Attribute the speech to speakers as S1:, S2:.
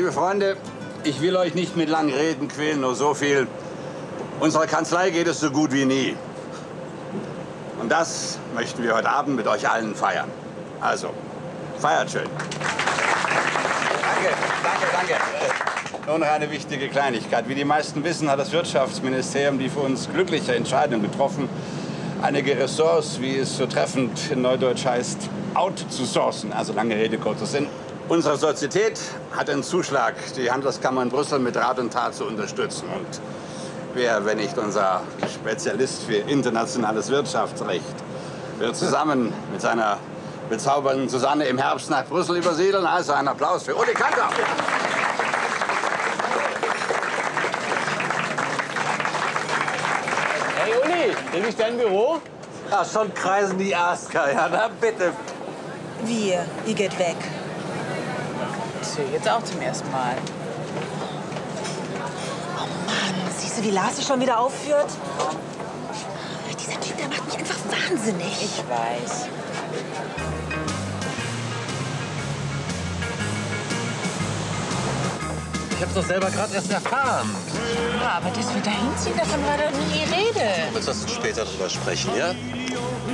S1: Liebe Freunde, ich will euch nicht mit langen Reden quälen, nur so viel. Unserer Kanzlei geht es so gut wie nie. Und das möchten wir heute Abend mit euch allen feiern. Also, feiert schön. Danke. Nur noch eine wichtige Kleinigkeit. Wie die meisten wissen, hat das Wirtschaftsministerium die für uns glückliche Entscheidung getroffen, einige Ressorts, wie es so treffend in Neudeutsch heißt, outzusourcen. Also lange Rede, kurzer Sinn. Unsere Sozietät hat einen Zuschlag, die Handelskammer in Brüssel mit Rat und Tat zu unterstützen. Und wer, wenn nicht unser Spezialist für internationales Wirtschaftsrecht, wird zusammen mit seiner bezaubernden Susanne im Herbst nach Brüssel übersiedeln. Also ein Applaus für Uli Kantor.
S2: Hey Uli, bin ich dein Büro?
S3: Ach, schon kreisen die Asker, ja, na bitte.
S4: Wir, ihr geht weg.
S5: Ich sehe jetzt auch zum ersten Mal.
S4: Oh Mann, siehst du, wie Lars sich schon wieder aufführt? Dieser Typ, der macht mich einfach wahnsinnig.
S5: Ich weiß.
S3: Ich hab's doch selber gerade erst erfahren.
S5: Ja, aber dass wir da hinziehen, davon war doch nie die Rede.
S3: Willst du später drüber sprechen, ja?